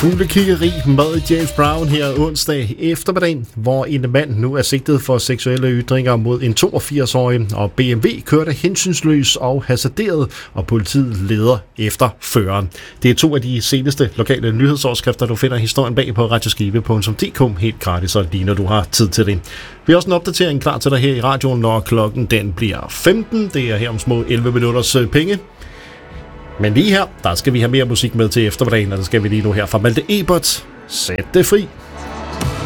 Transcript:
Fuglekiggeri med James Brown her onsdag eftermiddag, hvor en mand nu er sigtet for seksuelle ytringer mod en 82-årig, og BMW kørte hensynsløs og hasarderet, og politiet leder efter føreren. Det er 2 af de seneste lokale nyhedsoverskrifter, du finder historien bag på radioskive.dk helt gratis, og lige når du har tid til det. Vi har også en opdatering klar til dig her i radioen, når klokken den bliver 15. Det er her om små 11 minutters penge. Men lige her, der skal vi have mere musik med til eftermiddagen, og det skal vi lige nu her fra Malte Ebert. Sæt det fri!